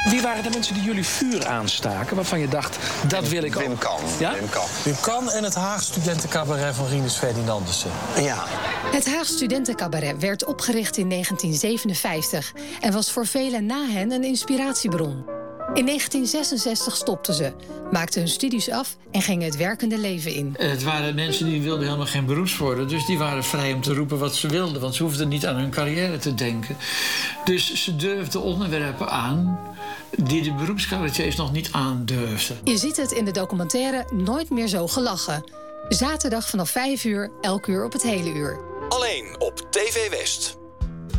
Wie waren de mensen die jullie vuur aanstaken, waarvan je dacht, dat wil ik ook? Wim Kan. Ja? Wim Kan en het Haag Studentencabaret van Rinus Ferdinandussen. Ja. Het Haag Studentencabaret werd opgericht in 1957... en was voor velen na hen een inspiratiebron. In 1966 stopten ze, maakten hun studies af en gingen het werkende leven in. Het waren mensen die wilden helemaal geen beroepsworden. Dus die waren vrij om te roepen wat ze wilden. Want ze hoefden niet aan hun carrière te denken. Dus ze durfden onderwerpen aan die de beroepscabaretiers nog niet aandurfden. Je ziet het in de documentaire Nooit meer zo gelachen. Zaterdag vanaf 5 uur, elk uur op het hele uur. Alleen op TV West.